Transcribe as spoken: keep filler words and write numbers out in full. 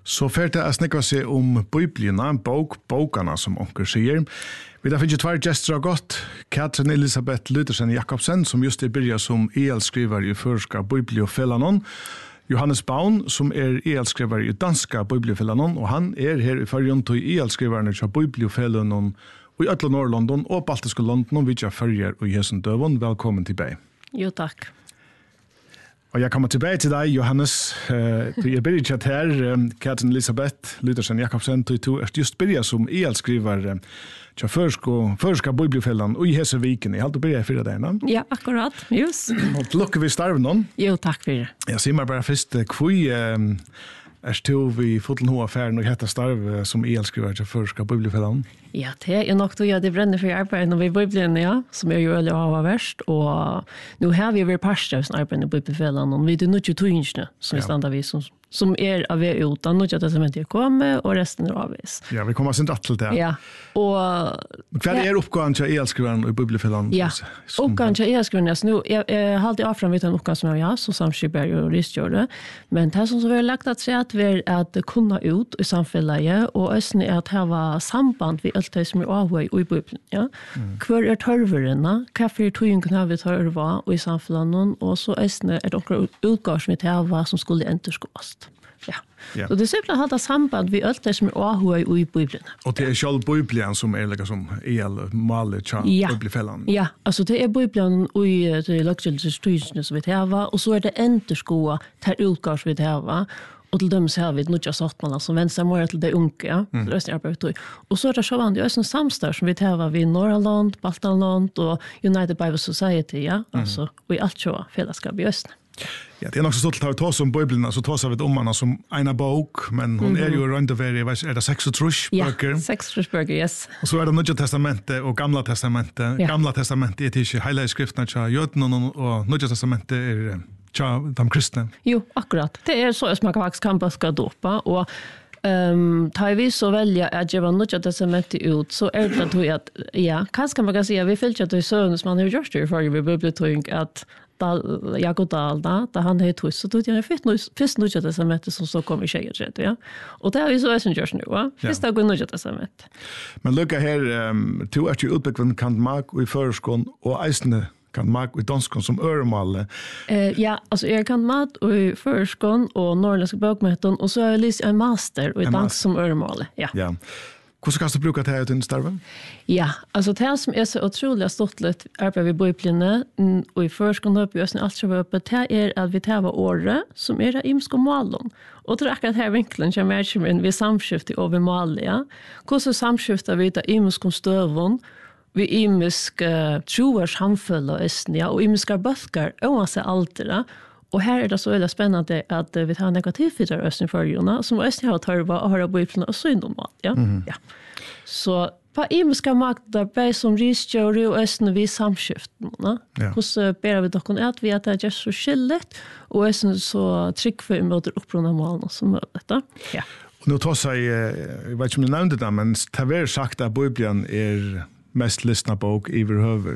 Så färt det att snacka sig om Bibeln, bok, bokarna som onkel säger. Vi har finnet två gäster av gott. Katrin Elisabeth Luthersen Jakobsen, som just är börjat som E L-skrivare i förska Bibliofällanon. Johannes Baun, som är E L-skrivare i danska Bibliofällanon, och han är här i förrjun till E L-skrivaren i Bibliofällanon och i ötla Norrlondon och Baltiska London, och vi har följer och Jesun dövon. Välkommen till dig. Jo, tack. Och jag kommer tillbaka till dig, Johannes. Uh, jag börjar chatta här, um, Katrin Elisabeth Luthersen Jakobsen, du är just börjat som E L-skrivare till förska, förska Bibliofällan och i Heseviken. Jag har alltid börjat för det där. Ja, akkurat. Just. Och lukkar vi starven någon. Jo, tack för det. Jag ser mig bara först, kvui um, är du vi foteln hoa affären och heter starv som E L-skrivare till förska Bibliofällan? Ja, det är nog då jag det bränner för arbetet när vi Bibeln, ja, som är ju väldigt avvärst. Och nu har vi väl pastor som arbetar i Bibliofällan och vi det nu tjugo inchne som vi standar vi som som är av vi utan något att det kommer och resten är avvis. Ja, vi kommer sen till det. Ja. Och vad är uppgåvan till E L-skrivaren i Bibliofällan? Ja. Uppgåvan till E L-skrivaren är nu jag, jag har alltid avfram vid en uppgåva som jag ja, så samskipar och ristgör men det som så vi har lagt att säga att vi är att kunna ut i samhället och ösn är att ha samband vi allt det som är avhöj i Bibeln, ja. Mm. Kvar är törverna, kaffe tog kunna vi törva och i samhället och så ösn är det också utgåva som vi har som skulle ändras. Ja. Ja. Så det är simpelt att ha samband vi allt det som är avhöj i Bibeln. Och det är själv Bibeln som är liksom som E L-malet till ja. Bibliofällan. Ja, alltså det är Bibeln och i det lagtjälsestyrelsen som vi har och så är det ändras till utgåva som vi har. Och till dem så har vi ett nutja sattmanna som vänder mer till det unga. Mm. Och så är det så vanligt. Det är en samstar som vi tar vid Norrland, Baltaland och United Bible Society. Ja? Mm. Alltså, och i allt så fällskap i östen. Ja, det är nog så stort att ta oss om Bibeln, så tar vi om henne som en bok, men hon mm-hmm. är ju runt över, är det sex och trus böcker? Ja, sex och trus böcker, yes. Och så är det Nya testamentet och Gamla testamentet. Ja. Gamla testamentet är inte hela skrifterna till jötnen och Nya testamentet är till de kristna. Jo, akkurat. Det är så att man faktiskt kan bara ska dopa och Um, tar vi så välja att ge något att testamentet ut så är det då att ja, kanske man kan säga vi fällt att det är så som man har gjort det för vi bibliotek att Jakob Dalda, där han heter så då jag fick nu först nu testamentet som så kommer tjejer rätt, ja. Och det är ju så är sen görs nu, va? Först då går nu testamentet. Men lucka här um, to att ju utbyggnaden kan mark och i förskon och eisne kan mark och danskon som öremal. Eh ja, alltså jag kan mat och i förskon och norrländska bokmäton och så har jag läst en master och i dansk som öremal. Ja. Ja. Hur ska du bruka det här ut i starven? Ja, alltså det här som är så otroligt stottligt arbetar vi Bibeln och i förskon upp i östen allt så uppe det är att vi tar året som är det imsko målen. Och det akkurat här vinkeln som är med vi samskifte över måliga. Hur så samskiftar vi det imsko stövon vi imisk uh, troers samfälle och östnia och imiska böskar oavsett allt det. Och här är det så väldigt spännande att uh, vi tar negativfyrar östning förjorna som östning har törva och höra Bibeln och så normalt. Ja? Mm. Ja. Så på imiska makter bär som ristjöri och östning vi samskiften. Ja. Och så ber vi dock att vi att det är så skilligt och östning så tryck för möter upprona målen som möjligt. Ja. Och nu tar sig, jag vet inte om du nämnde det, men det har sagt att Bibeln är mest lyssna bok i överhuvud.